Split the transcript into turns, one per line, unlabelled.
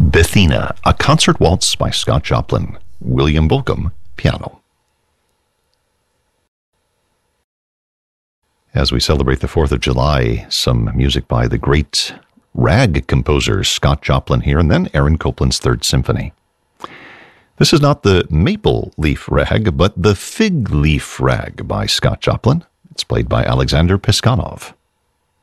Bethina, a concert waltz by Scott Joplin. William Bolcom, piano. As we celebrate the 4th of July, some music by the great rag composer Scott Joplin here, and then Aaron Copland's Third Symphony. This is not the maple leaf rag, but the fig leaf rag by Scott Joplin. It's played by Alexander Piskanov.